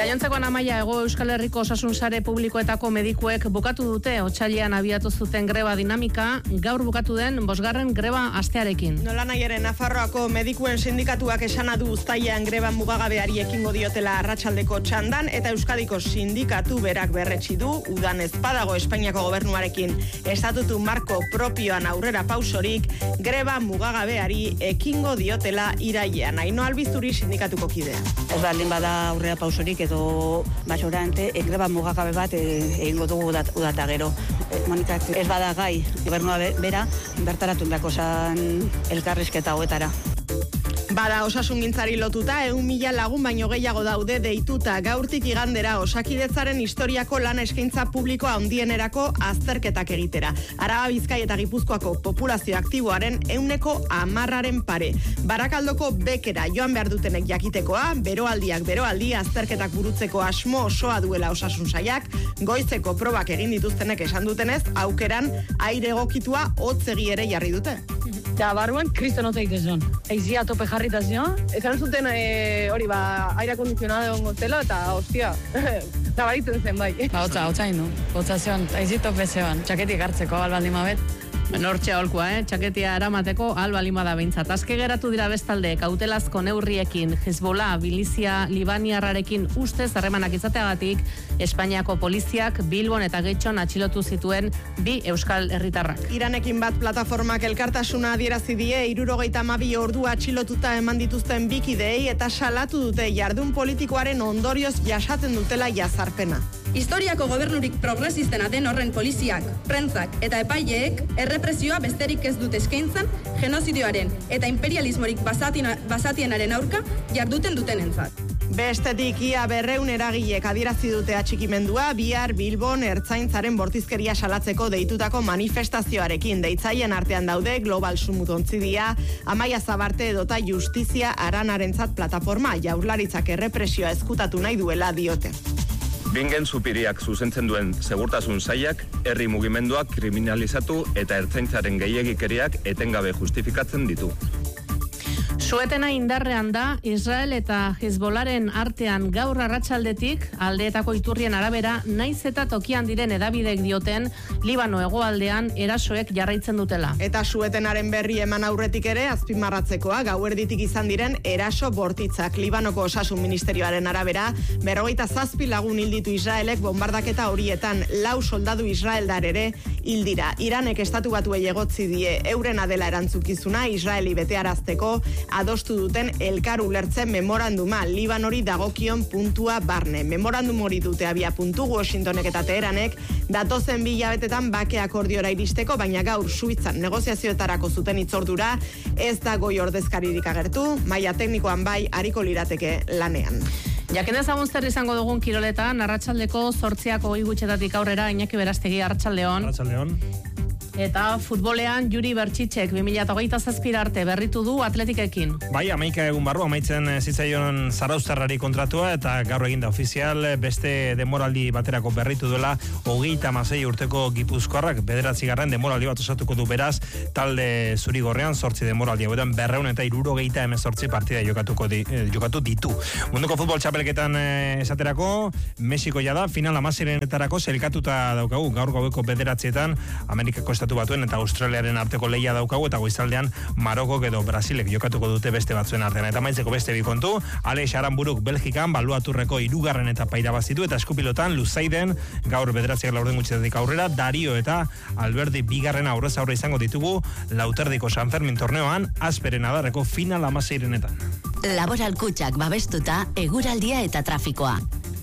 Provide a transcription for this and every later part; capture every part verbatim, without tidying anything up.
Gainontzekoan Amaia, Hego Euskal Herriko Osasun Sare Publikoetako medikuek bukatu dute otsailean abiatu zuten greba dinamika, gaur bukatu den bosgarren greba astearekin. Nolanahi ere Nafarroako medikuen sindikatuak esana du uztailean greba mugagabeari ekingo diotela arratsaldeko txandan, eta Euskadiko sindikatu berak berretsi du udan ez badago Espainiako gobernuarekin estatutu marko propioan aurrera pausorik, greba mugagabeari ekingo diotela irailean. Aino Albizuri sindikatuko kidea. Ez baldin bada aurrera pausorik edo basorante, e, greba mugagabe bat egingo dugu udat, udata gero. E, Monikak ez bada gai, gobernua bera, bertaratu dako zan elkarrizketa hoetara. Bada osasungintzari lotuta, ehun mila lagun baino gehiago daude deituta gaurtik igandera Osakidetzaren historiako lan eskaintza publikoa handienerako azterketak egitera. Araba, Bizkai eta Gipuzkoako populazio aktiboaren ehuneko hamarraren pare. Barakaldoko bekera joan behar dutenek jakitekoa, beroaldiak beroaldi azterketak burutzeko asmo osoa duela osasun sailak, goizeko probak egin dituztenek esan dutenez, aukeran aire egokitua hotzegi ere jarri dute. Ja, barruan kriston hotza egitezon. Eizia tope jarrita zion. Ezan zuten hori ba, aire kondizionada egon gotela eta hostia, nabaritzen zen bai. Ba, hotza, hotza ino. Hotza zion, eizi tope zion. Txaketik hartzeko, albaldin mabet. Nortxe holkoa, eh? Txaketia eramateko albalima da behintzat. Azke geratu dira bestalde, kautelazko neurriekin, Hezbollah, Bilizia, Libaniarrarekin ustez harremanak izateagatik, Espainiako poliziak Bilbon eta Getxon atxilotu zituen bi euskal herritarrak. Iranekin bat plataformak elkartasuna adierazi die, hirurogeita hamabi ordu atxilotuta eman dituzten bikideei eta salatu dute jardun politikoaren ondorioz jasaten dutela jazarpena. Historiako gobernurik progresistena den horren poliziak, prentzak eta epaileek errepresioa besterik ez dute eskaintzen genozidioaren eta imperialismorik basatienaren aurka jarduten dutenentzat. Bestetik ia berreun eragilek adierazi dute atxikimendua, bihar Bilbon ertzaintzaren bortizkeria salatzeko deitutako manifestazioarekin. Deitzaien artean daude Global Sumut Ontzidia, Amaia Zabarte edota Justizia Aranarentzat plataforma, Jaurlaritzak errepresioa ezkutatu nahi duela diote. Bingen supiriak zuzentzen duen segurtasun sailak, herri mugimenduak kriminalizatu eta ertzaintzaren gehiegikeriak etengabe justifikatzen ditu. Suetena indarrean da, Israel eta Hezbollaren artean gaur arratsaldetik, aldeetako iturrien arabera, naiz eta tokian diren edabidek dioten, Libano hegoaldean erasoek jarraitzen dutela. Eta suetenaren berri eman aurretik ere, azpimarratzekoa, gauerditik izan diren eraso bortitzak. Libanoko osasun ministerioaren arabera, berrogeita zazpi lagun hilditu Israelek bombardaketa horietan, lau soldadu israeldar ere hildira. Iranek estatu batuei egotzi die, eurena dela erantzukizuna, Israeli betearazteko, adostu duten elkar ulertzen memoranduma, Libanori dagokion puntua barne. Memorandum hori dute abia puntu Washingtonek eta Teheranek, datozen bi hilabetetan bake akordiora iristeko, baina gaur Suitzan negoziazioetarako zuten hitzordura ez da goi ordezkaririk agertu, maila teknikoan bai ariko lirateke lanean. Jakin ezagun zer izango dugun kiroletan, arratsaldeko zortziak hogei gutxetatik aurrera, Iñaki Berastegi, arratsaldeon. Arratsaldeon. Eta futbolean Juri Bertxitzek bi mila hogeita zazpi arte berritu du Atletikekin. Bai, hamaika egun barru, amaitzen zitzaion Zarauztarrari kontratua eta gaur eginda ofizial beste demoraldi baterako berritu duela hogeita hamasei urteko Gipuzkoarrak, bederatzigarren demoraldi bat osatuko du beraz, talde zurigorrean zortzi demoraldi hauetan berreun eta hirurogeita hemezortzi partida jokatuko di, eh, jokatu ditu. Munduko futbol txapelketan eh, esaterako, Mexiko jada final hamazirenetarako zelkatuta daukagu, gaur gaueko bederatzietan Amerikako Estatu Batuen eta Australiaren arteko lehia daukagu eta goizaldean Marokok edo Brasilek jokatuko dute beste batzuen artean. Eta maitzeko beste bi kontu, Alex Aranburuk Belgikan baluaturreko hirugarren etapa irabazitu eta eskupilotan Luzaiden gaur bederatziak laurden gutxetik aurrera, Dario eta Alberdi bigarren aurrez aurre izango ditugu Lauterdiko San Fermin torneoan Azperen adarreko final hamaseirenetan. Laboral Kutxak babestuta eguraldia eta trafikoa.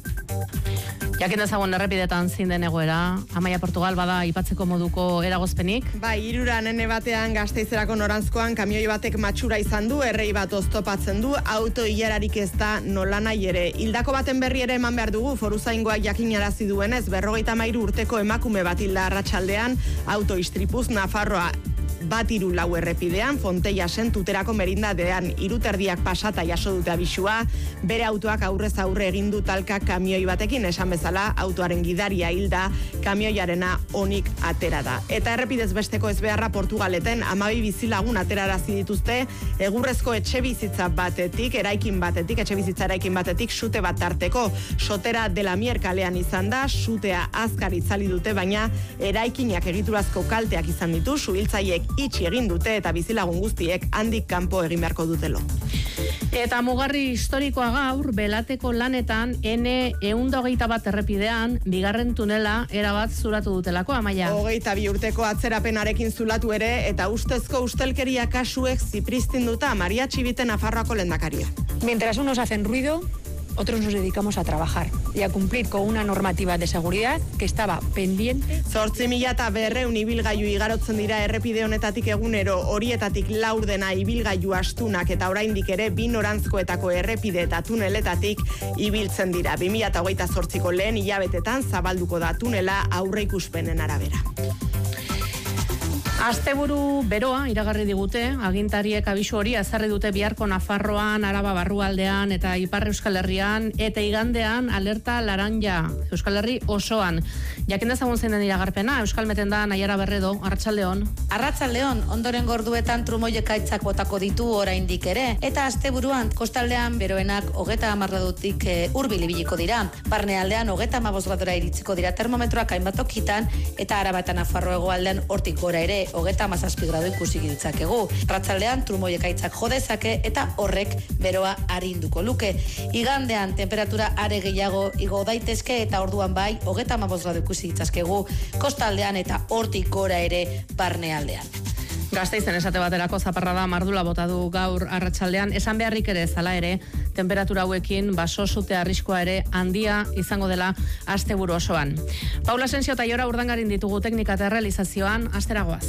Jakin dezagun errepidetan zein den egoera, Amaia Portugal bada aipatzeko moduko eragozpenik. Bai, hirura nene batean Gasteizerako noranzkoan kamioi batek matxura izan du, errei bat oztopatzen du, auto hilerarik ez da nolanahi ere. Hildako baten berri ere eman behar dugu, foruzaingoak jakinarazi duenez, berrogeita hamairu urteko emakume bat hilda arratsaldean, auto istripuz Nafarroa bat hiru lau errepidean, Fontellasen tuterako merindadean iruterdiak pasata jaso dute abisua, bere autoak aurrez aurre egin du talka kamioi batekin, esan bezala autoaren gidaria hilda, kamioiarena onik atera da. Eta errepidez besteko ezbeharra Portugaleten hamabi bizilagun aterarazi dituzte egurrezko etxe bizitza batetik, eraikin batetik, etxe bizitza eraikin batetik, sute bat tarteko. Sotera dela Mier kalean izan da, sutea azkar itzali dute, baina eraikinak egiturazko kalteak izan ditu, suhiltzaileek itxi egin dute eta bizilagun guztiek handik kanpo egin beharko dutelo. Eta mugarri historikoa gaur, Belateko lanetan, N ehun eta hogeita bat errepidean, bigarren tunela erabat zuratu dutelako, Amaia. Hogeita bi urteko atzerapenarekin zulatu ere, eta ustezko ustelkeria kasuek zipristinduta Maria Txibite Nafarroako lehendakaria. Mientras unos hacen ruido, otros nos dedicamos a trabajar y a cumplir con una normativa de seguridad que estaba pendiente. Zortzi mila eta berreun ibilgailu igarotzen dira errepide honetatik egunero, horietatik laurdena ibilgailu astunak eta oraindik ere bi norantzkoetako errepide eta tuneletatik ibiltzen dira. bi mila hogeita zortziko lehen hilabetetan zabalduko da tunela aurreikuspenen arabera. Asteburu beroa iragarri digute, agintariek abisu hori ezarri dute biharko Nafarroan, Araba barrualdean eta Ipar Euskal Herrian, eta igandean alerta laranja Euskal Herri osoan. Jakin dezagun zein den iragarpena, Euskal Meten da Naiara Berredo, Arratsaldeon. Arratsaldeon, ondoren gorduetan trumoiekaitzak botako ditu oraindik ere, eta asteburuan kostaldean beroenak hogeta hamar gradutik e, hurbil ibiliko dira. Barnealdean hogeta hamabost gradura iritsiko dira termometroak hainbat tokitan, eta Araba eta Nafarro hegoaldean hortik gora ere hogeta hamazazpi gradu ikusi ditzakegu. Arratsaldean trumoiekaitzak jo dezake eta horrek beroa arinduko luke. Igandean temperatura are gehiago igo daitezke eta orduan bai hogeta hamabost gradu ikusi ditzakegu kostaldean eta hortik gora ere barnealdean. Gasteizen esate baterako zaparrada mardula bota du gaur arratsaldean, esan beharrik ere zala ere, temperatura hauekin baso zute arriskoa ere handia izango dela asteburu osoan. Paula Asensio eta Jora Urdangarin ditugu teknika eta realizazioan, asteragoaz.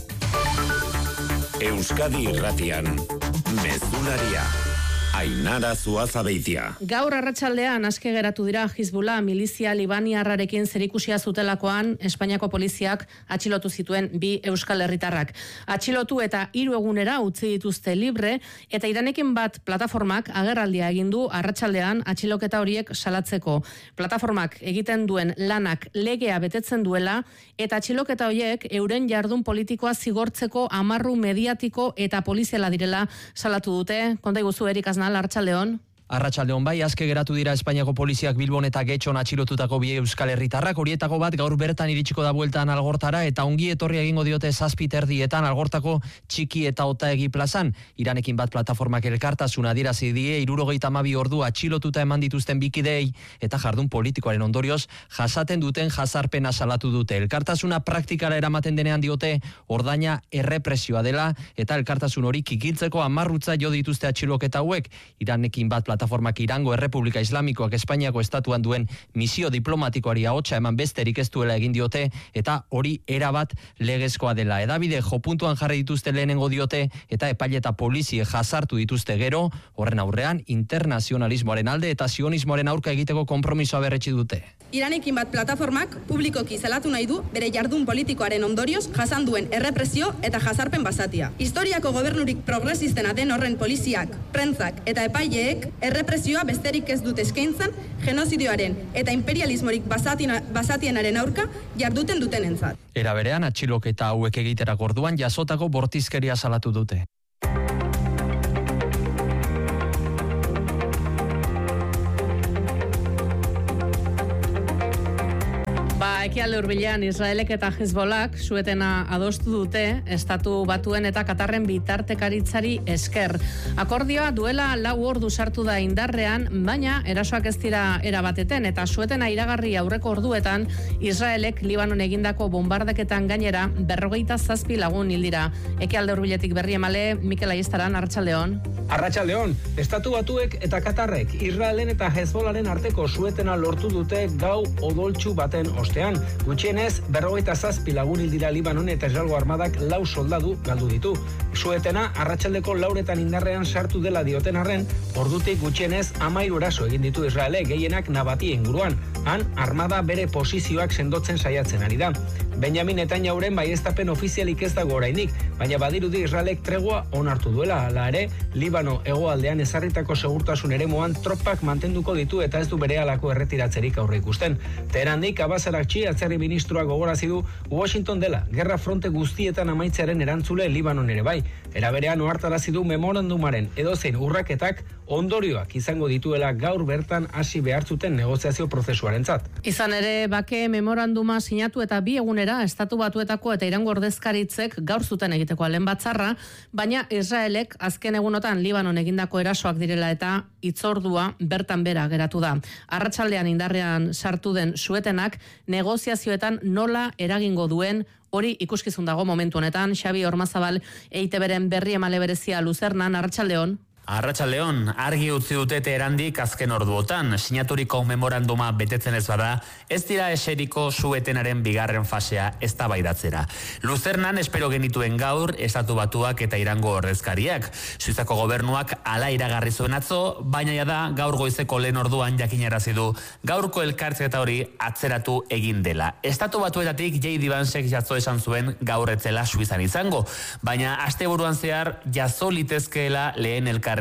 Euskadi Irratian, Mezularia. Ainara Zuazabeitia. Gaur arratsaldean aske geratu dira Hizbullah milizia libaniarrarekin zerikusia zutelakoan Espainiako poliziak atxilotu zituen bi euskal herritarrak. Atxilotu eta hiru egunera utzi dituzte libre, eta Iranekin bat plataformak agerraldia egin du arratsaldean atxiloketa horiek salatzeko. Plataformak egiten duen lanak legea betetzen duela, eta atxiloketa horiek euren jardun politikoa zigortzeko amarru mediatiko eta poliziala direla salatu dute. Konta iguzu Erik Aznal, Arratsaldeon. Arratsaldeon bai, aske geratu dira Espainiako poliziak Bilbon eta Getxon atxilotutako bi euskal herritarrak, horietako bat gaur bertan iritsiko da bueltan Algortara, eta ongi etorri egingo diote zazpi terdietan Algortako Txiki eta Otaegi plazan. Iranekin bat plataformak elkartasuna adierazi die hirurogeita hamabi ordu atxilotuta eman dituzten bikidei eta jardun politikoaren ondorioz jasaten duten jazarpena salatu dute. Elkartasuna praktikara eramaten denean diote ordaina errepresioa dela, eta elkartasun hori kikiltzeko amarrutza jo dituzte atxiloketa hauek. Iranekin bat plataformak Irango Errepublika Islamikoak Espainiako estatuan duen misio diplomatikoari ahotsa eman besterik ez duela egin diote, eta hori erabat legezkoa dela. Edabide jo puntuan jarri dituzte lehenengo diote, eta epaile eta polizie jazartu dituzte gero, horren aurrean internazionalismoaren alde eta sionismoaren aurka egiteko konpromisoa berretsi dute. Iranekin bat plataformak publikoki zelatu nahi du bere jardun politikoaren ondorioz jasan duen errepresio eta jazarpen basatia. Historiako gobernurik progresistena den horren poliziak, prentzak eta epaileek errepresioa besterik ez dut eskaintzen genozidioaren eta imperialismorik basatienaren aurka jarduten dutenentzat. Era berean atxiloketa hauek egiterako orduan jasotako bortizkeria salatu dute. Ekialde hurbilean Israelek eta Hezbollak suetena adostu dute estatu batuen eta Katarren bitartekaritzari esker. Akordioa duela lau ordu sartu da indarrean, baina erasoak ez dira erabateten, eta suetena iragarri aurreko orduetan Israelek Libanon egindako bombardaketan gainera berrogeita zazpi lagun hil dira. Ekialde hurbiletik berri emale, Mikel Aiestaran, Arratsaldeon. Arratsaldeon, estatu batuek eta Katarrek Israelen eta Hezbollaren arteko suetena lortu dute gau odoltsu baten ostean. Gutxienez, berrogeita zazpi lagun hil dira Libanon eta Israelgo armadak lau soldadu galdu ditu. Suetena arratsaldeko lauretan indarrean sartu dela dioten arren, ordutik gutxienez hamairu eraso egin ditu Israelek, gehienak Nabati inguruan. Han armada bere posizioak sendotzen saiatzen ari da. Benjamin Netanyauren baieztapen ofizialik ez dago orainik, baina badirudi Israelek tregua onartu duela. Hala ere, Libano hegoaldean ezarritako segurtasun eremuan tropak mantenduko ditu eta ez du berehalako erretiratzerik aurre ikusten. Teherandik Abbas Araghchi atzerri ministroa gogorazi du Washington dela gerra fronte guztietan amaitzearen erantzule Libanon ere bai. Era berean ohartarazi du memorandumaren edozein urraketak ondorioak izango dituela gaur bertan hasi behar zuten negoziazio prozesuarentzat. Izan ere, bake memoranduma sinatu eta bi egunera Estatu Batuetako eta Irango ordezkaritzek gaur zuten egiteko alen batzarra, baina Israelek azken egunotan Libanon egindako erasoak direla eta hitzordua bertan bera geratu da. Arratsaldean indarrean sartu den suetenak negoziazioetan nola eragingo duen hori ikuskizun dago momentu honetan. Xabi Ormazabal, E I Te Beren berri emale berezia Luzernan, arratsaldeon. Arratsaldeon, argi utzi dute Teherandik azken orduotan, sinaturiko memoranduma betetzen ez bada, ez dira eseriko suetenaren bigarren fasea eztabaidatzera. Luzernan espero genituen gaur Estatu Batuak eta Irango ordezkariak. Suizako gobernuak hala iragarri zuen atzo, baina jada gaur goizeko lehen orduan jakinarazi du gaurko elkartzeta hori atzeratu egin dela. Estatu Batuetatik J D Vancek jazo esan zuen gaur etzela Suizan izango, baina asteburuan zehar jazo litezkeela lehen elkar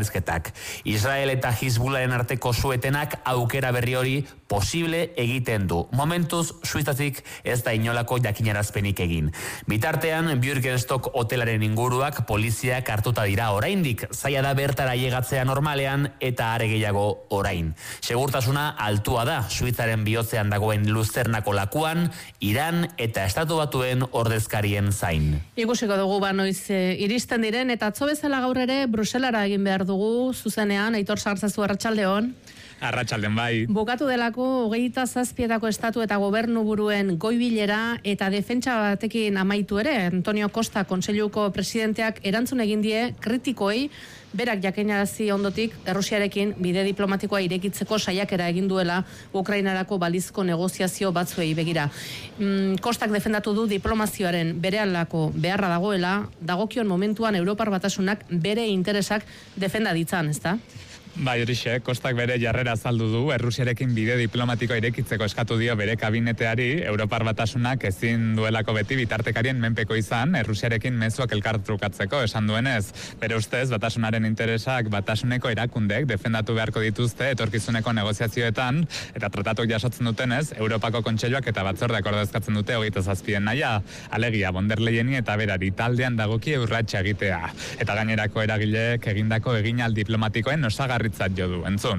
Israel eta Hizbularen arteko suetenak aukera berri hori posible egiten du. Momentuz, Suizatik ez da inolako jakinarazpenik egin. Bitartean, Bürgerstock hotelaren inguruak poliziak hartuta dira oraindik. Zaila da bertara llegatzea normalean eta are gehiago orain. Segurtasuna altua da, Suitzaren bihotzean dagoen Luzernako lakuan, Iran eta Estatu Batuen ordezkarien zain. Ikusiko dugu ba noiz e, iristen diren eta atzo bezala gaur ere Bruselara egin behar dugu zuzenean. Aitor Sartzazu, arratsaldeon. Arratsalden bai. Bukatu delako hogeita zazpietako estatu eta gobernu buruen goibilera eta defentsa batekin amaitu ere. Antonio Costa kontseiluko presidenteak erantzun egin die kritikoei, berak jakinarazi ondotik Errusiarekin bide diplomatikoa irekitzeko saiakera egin duela Ukrainarako balizko negoziazio batzuei begira. Mm, Kostak defendatu du diplomazioaren berehalako beharra dagoela, dagokion momentuan Europar Batasunak bere interesak defenda ditzan, ezta? Bai, horixe, Kostak bere jarrera azaldu du, Errusiarekin bide diplomatikoa irekitzeko eskatu dio bere kabineteari, Europar Batasunak ezin duelako beti bitartekarien menpeko izan, Errusiarekin mezuak elkartrukatzeko esan duenez. Bere ustez, Batasunaren interesak Batasuneko erakundek defendatu beharko dituzte etorkizuneko negoziazioetan, eta tratatuk jasotzen dutenez, Europako Kontseiluak eta batzordeak ordezkatzen dute hogeita zazpien naia, alegia von der Leyeni eta berari taldean dagoki urratsa egitea. Eta gainerako eragileek egindako eginal diplomatikoen osagarri entzun.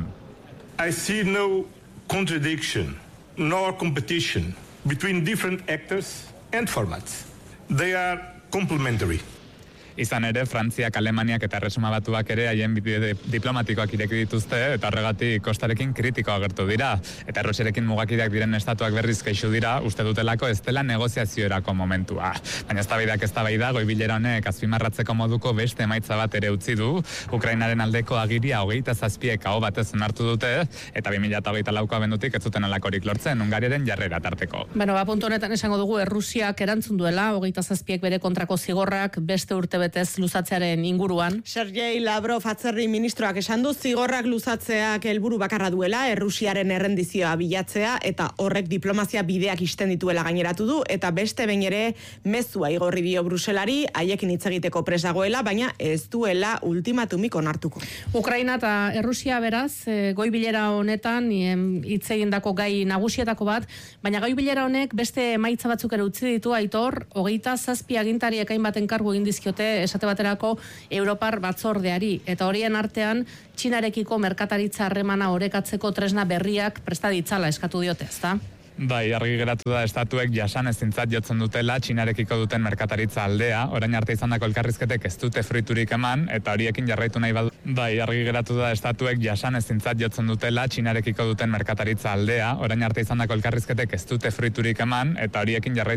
I see no contradiction nor competition between different actors and formats. They are complementary. Izan ere, Frantziak, Alemaniak eta Erresuma Batuak ere haien bide diplomatikoak ireki dituzte eta horregatik Kostarekin kritiko agertu dira. Eta Errusiarekin mugakideak diren estatuak berriz kexu dira, uste dutelako ez dela negoziaziorako momentua. Baina eztabaidak eztabaida, goibilera honek azpimarratzeko moduko beste emaitza bat ere utzi du, Ukrainaren aldeko agiria hogeita zazpiek aho batez onartu dute, eta bi mila hogeita lauko abendutik ez zuten alakorik lortzen Hungariaren jarrera tarteko. Bueno, ba, puntu honetan esango dugu Errusiak erantzun duela, hogeita zazpiek bere kontrako zigorrak beste urte betez luzatzearen inguruan. Sergei Lavrov atzerri ministroak esan du zigorrak luzatzeak helburu bakarra duela, Errusiaren errendizioa bilatzea eta horrek diplomazia bideak isten dituela gaineratu du, eta beste behin ere mezua igorri dio Bruselari, haiekin hitz egiteko prest dagoela, baina ez duela ultimatumik onartuko. Ukraina eta Errusia beraz, e, goi bilera honetan hitz egindako gai nagusietako bat, baina goi bilera honek beste emaitza batzuk ere utzi ditu, Aitor, hogeita zazpi agintari ekain baten kargu egin dizkiote esate baterako Europar batzordeari, eta horien artean Txinarekiko merkataritza harremana orekatzeko tresna berriak presta ditzala eskatu diote, ezta? Bai, argi geratu da estatuek jasan ezintzat jotzen dutela Txinarekiko duten merkataritza aldea, orain arte izandako elkarrizketek ez dute fruiturik eman, eta horiekin jarraitu nahi badu. Bai, argi geratu da estatuek jasan ezintzat jotzen dutela Txinarekiko duten merkataritza aldea, orain arte izandako elkarrizketek ez dute fruiturik eman, eta horiekin jarraitu